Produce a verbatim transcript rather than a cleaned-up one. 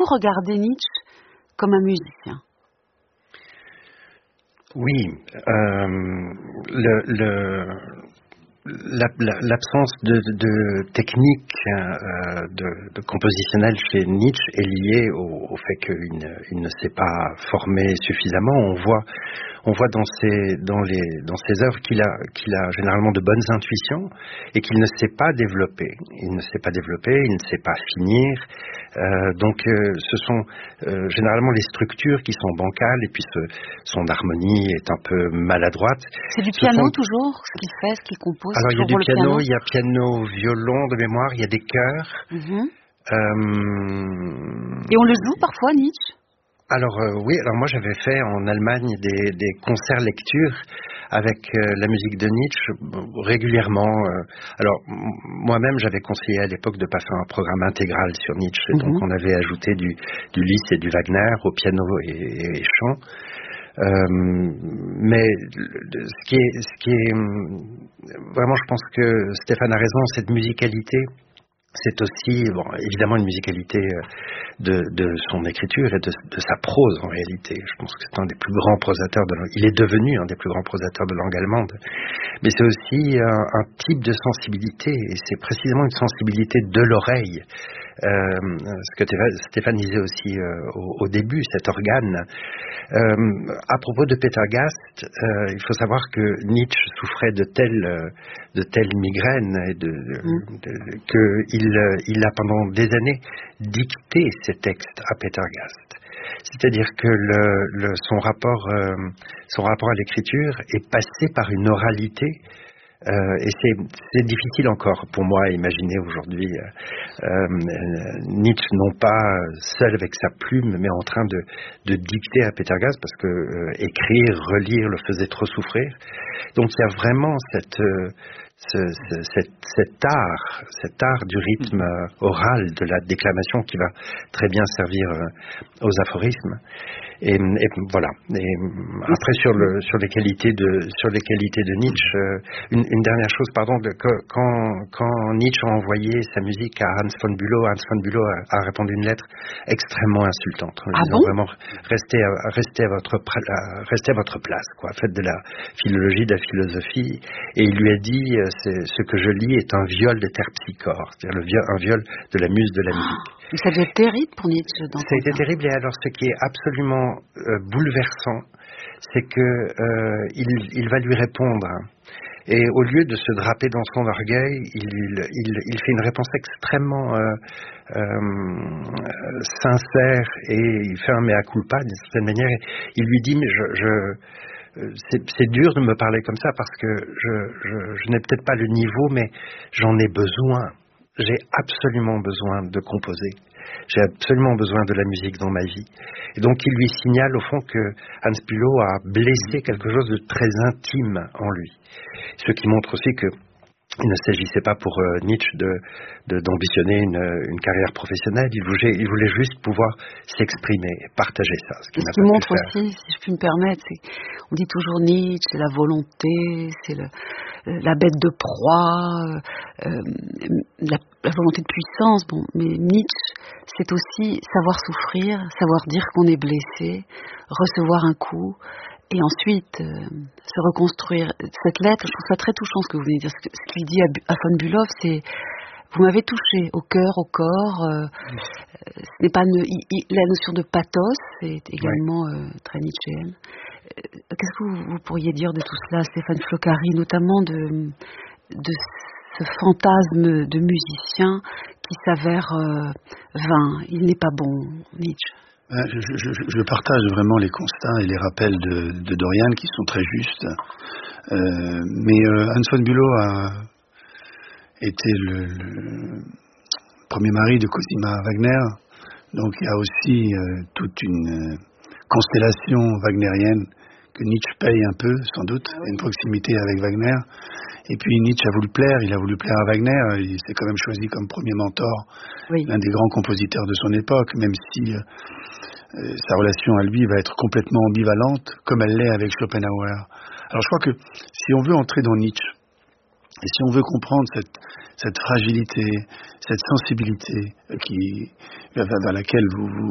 vous regardez Nietzsche comme un musicien? Oui, euh, le, le, la, la, l'absence de, de technique euh, de, de compositionnelle chez Nietzsche est liée au, au fait qu'il ne, il ne s'est pas formé suffisamment. On voit, on voit dans ses, dans les, dans ses œuvres qu'il a, qu'il a généralement de bonnes intuitions et qu'il ne sait pas développer. Il ne sait pas développer, il ne sait pas finir. Euh, donc, euh, ce sont euh, généralement les structures qui sont bancales et puis ce, son harmonie est un peu maladroite. C'est du ce piano sont... toujours, ce qu'il fait, ce qu'il compose? Alors, il y a du piano, piano, il y a piano, violon de mémoire, il y a des chœurs. Mm-hmm. Euh... Et on le joue parfois, Nietzsche? Alors euh, oui, alors moi j'avais fait en Allemagne des, des concerts lectures avec euh, la musique de Nietzsche régulièrement. Euh, alors m- moi-même j'avais conseillé à l'époque de pas faire un programme intégral sur Nietzsche, et Mm-hmm. donc on avait ajouté du, du Liszt et du Wagner au piano et, et, et chant. Euh, mais le, ce qui est, ce qui est vraiment, je pense que Stéphane a raison, cette musicalité. C'est aussi, bon, évidemment, une musicalité de, de son écriture et de, de sa prose, en réalité. Je pense que c'est un des plus grands prosateurs de langue. Il est devenu un des plus grands prosateurs de langue allemande. Mais c'est aussi un, un type de sensibilité, et c'est précisément une sensibilité de l'oreille. Euh, ce que Stéphane disait aussi euh, au, au début, cet organe. Euh, à propos de Peter Gast, euh, il faut savoir que Nietzsche souffrait de telles, de telles migraines et de, mm. de, de, qu'il il a pendant des années dicté ses textes à Peter Gast. C'est-à-dire que le, le, son, rapport, euh, son rapport à l'écriture est passé par une oralité. Euh, et c'est, c'est difficile encore pour moi à imaginer aujourd'hui euh, euh, Nietzsche non pas seul avec sa plume, mais en train de, de dicter à Peter Gast, parce que euh, écrire, relire le faisait trop souffrir. Donc il y a vraiment cette, euh, ce, ce, cet, cet art, cet art du rythme euh, oral, de la déclamation qui va très bien servir euh, aux aphorismes. Et, et voilà. Et après sur le sur les qualités de sur les qualités de Nietzsche, euh, une, une dernière chose, pardon, de, quand quand Nietzsche a envoyé sa musique à Hans von Bülow, Hans von Bülow a, a répondu une lettre extrêmement insultante en lui Ah disant bon vraiment restez à, restez à votre restez à votre place, quoi, faites de la philologie, de la philosophie. Et il lui a dit euh, c'est, ce que je lis est un viol de terpsichore, c'est-à-dire le viol, un viol de la muse de la musique. Oh, ça doit être terrible pour Nietzsche. Ça a été terrible. Et alors, ce qui est absolument euh, bouleversant, c'est que euh, il, il va lui répondre. Et au lieu de se draper dans son orgueil, il, il, il fait une réponse extrêmement euh, euh, sincère, et il fait un mea culpa d'une certaine manière. Il lui dit, mais je... je C'est, c'est dur de me parler comme ça parce que je, je, je n'ai peut-être pas le niveau, mais j'en ai besoin. J'ai absolument besoin de composer. J'ai absolument besoin de la musique dans ma vie. Et donc il lui signale au fond que Hans Bülow a blessé quelque chose de très intime en lui. Ce qui montre aussi que il ne s'agissait pas pour euh, Nietzsche de, de, d'ambitionner une, une carrière professionnelle. Il voulait, il voulait juste pouvoir s'exprimer, partager ça. Ce qui, ce qui montre aussi, si je puis me permettre, c'est on dit toujours Nietzsche, c'est la volonté, c'est le, la bête de proie, euh, la, la volonté de puissance. Bon, mais Nietzsche, c'est aussi savoir souffrir, savoir dire qu'on est blessé, recevoir un coup. Et ensuite, euh, se reconstruire. Cette lettre, je trouve ça très touchant ce que vous venez de dire. Ce, ce qu'il dit à, à von Bülow, c'est « Vous m'avez touché au cœur, au corps. Euh, oui. euh, ce n'est pas une, il, il, la notion de pathos, c'est également ouais. euh, très nietzschéenne. Euh, qu'est-ce que vous, vous pourriez dire de tout cela, Stéphane Floccari, notamment de, de ce fantasme de musicien qui s'avère euh, vain. Il n'est pas bon, Nietzsche. Je, je, je partage vraiment les constats et les rappels de, de Dorian qui sont très justes. Euh, mais euh, Hans von Bülow a été le, le premier mari de Cosima Wagner. Donc il y a aussi euh, toute une constellation wagnérienne que Nietzsche paye un peu, sans doute, une proximité avec Wagner. Et puis Nietzsche a voulu plaire, il a voulu plaire à Wagner, il s'est quand même choisi comme premier mentor, oui. l'un des grands compositeurs de son époque, même si euh, euh, sa relation à lui va être complètement ambivalente, comme elle l'est avec Schopenhauer. Alors je crois que si on veut entrer dans Nietzsche, et si on veut comprendre cette, cette fragilité, cette sensibilité qui, vers laquelle vous, vous